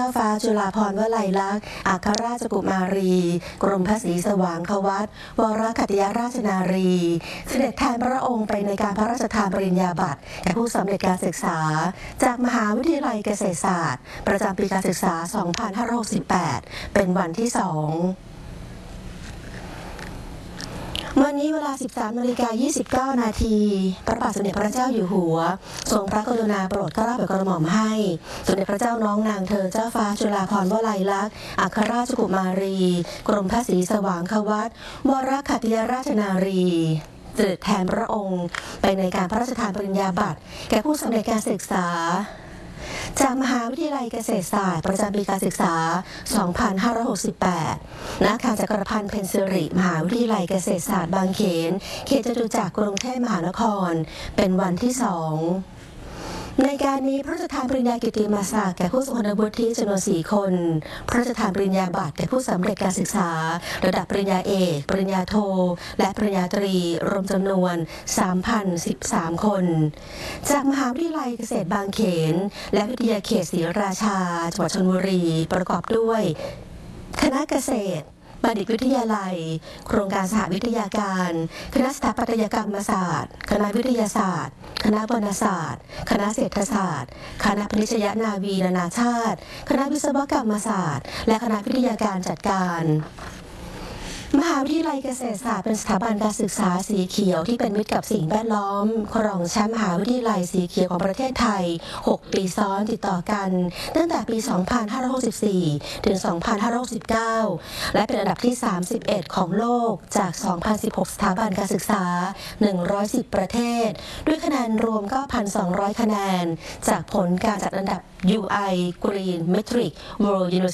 าฟ้าจุฬาภรณ์วลัยลักษณ์อัครราชกุมารีกรมพระศรีสว่างควัตรวรคัตติยราชนารีเสด็จแทนพระองค์ไปในการพระราชทานปริญญาบัตรแก่ผู้สำเร็จการศึกษาจากมหาวิทยาลัยเกษตรศาสตร์ประจำปีการศึกษา 2568 เป็นวันที่ 2วันนี้เวลา 13:29 นาทีพระบาทสมเด็จพระเจ้าอยู่หัวทรงพระกรุณาโปรดเกล้าโปรดกระหม่อมให้สมเด็จพระเจ้าน้องนางเธอเจ้าฟ้าจุฬาภรณ์วลัยลักษณ์อัครราชกุมารีกรมพระศรีสว่างควัตรวรคัตติยราชนารีเสด็จแทนพระองค์ไปในการพระราชทานปริญญาบัตรแก่ผู้สำเร็จการศึกษาจากมหาวิทยาลัยเกษตรศาสตร์ประจำปีการศึกษา 2568 ณ อาคารจักรพันธ์เพ็ญสิริมหาวิทยาลัยเกษตรศาสตร์บางเขนเขตจตุจักรกรุงเทพมหานครเป็นวันที่ 2ในการนี้พระราชทานปริญญากิตติมศักดิ์แก่ผู้ทรงคุณวุฒิจำนวน 4 คนพระราชทานปริญญาบัตรแก่ผู้สำเร็จการศึกษาระดับปริญญาเอกปริญญาโทและปริญญาตรีรวมจำนวน 3,013 คนจากมหาวิทยาลัยเกษตรบางเขนและวิทยาเขตศรีราชาจังหวัดชลบุรีประกอบด้วยคณะเกษตรบัณฑิตวิทยาลัยโครงการสหวิทยาการคณะสถาปัตยกรรมศาสตร์คณะวิทยาศาสตร์คณะวรรณศาสตร์คณะเศรษฐศาสตร์คณะพนิชยนาวีนานาชาติคณะวิศวกรรมศาสตร์และคณะวิทยาการจัดการมหาวิทยาลัยเกษตรศาสตร์เป็นสถาบันการศึกษาสีเขียวที่เป็นมิตรกับสิ่งแวดล้อมครองแชมป์มหาวิทยาลัยสีเขียวของประเทศไทย6 ปีซ้อนติดต่อกันตั้งแต่ปี 2564 ถึง 2569 และเป็นอันดับที่ 31 ของโลกจาก 2,016 สถาบันการศึกษา 110 ประเทศด้วยคะแนนรวม 9,200 คะแนนจากผลการจัดอันดับ UI Green Metric World University